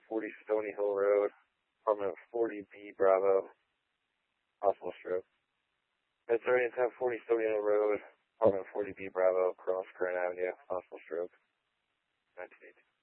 40 Stony Hill Road, apartment 40B Bravo, possible stroke. Mid-30 10 40 Stony Hill Road, apartment 40B Bravo, Cross Current Avenue, possible stroke. 1918.